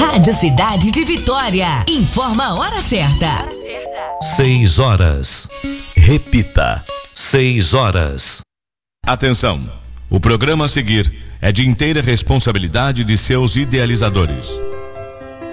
Rádio Cidade de Vitória. Informa a hora certa. 6 horas. Repita. 6 horas. Atenção! O programa a seguir é de inteira responsabilidade de seus idealizadores.